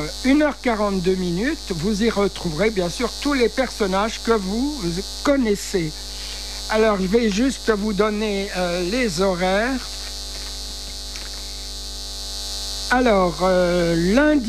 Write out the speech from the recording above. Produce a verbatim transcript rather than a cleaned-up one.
une heure quarante-deux minutes, vous y retrouverez bien sûr tous les personnages que vous connaissez. Alors, je vais juste vous donner euh, les horaires. Alors, euh, lundi,